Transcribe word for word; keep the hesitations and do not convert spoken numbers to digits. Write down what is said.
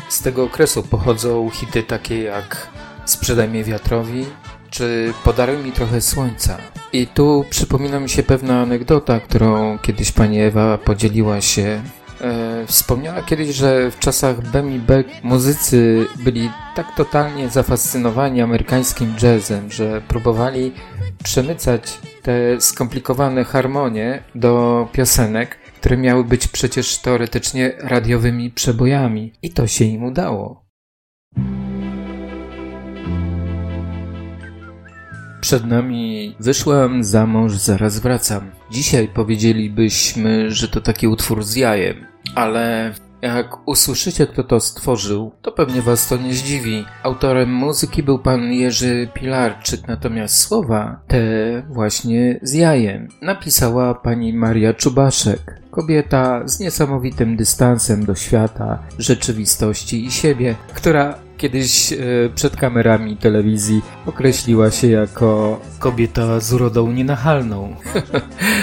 Z tego okresu pochodzą hity takie jak Sprzedaj mnie wiatrowi czy Podaruj mi trochę słońca. I tu przypomina mi się pewna anegdota, którą kiedyś pani Ewa podzieliła się. E, wspomniała kiedyś, że w czasach Bemi Beck muzycy byli tak totalnie zafascynowani amerykańskim jazzem, że próbowali przemycać te skomplikowane harmonie do piosenek, które miały być przecież teoretycznie radiowymi przebojami. I to się im udało. Przed nami Wyszłam za mąż, zaraz wracam. Dzisiaj powiedzielibyśmy, że to taki utwór z jajem, ale jak usłyszycie, kto to stworzył, to pewnie was to nie zdziwi. Autorem muzyki był pan Jerzy Pilarczyk, natomiast słowa te właśnie z jajem napisała pani Maria Czubaszek. Kobieta z niesamowitym dystansem do świata, rzeczywistości i siebie, która kiedyś e, przed kamerami telewizji określiła się jako kobieta z urodą nienachalną.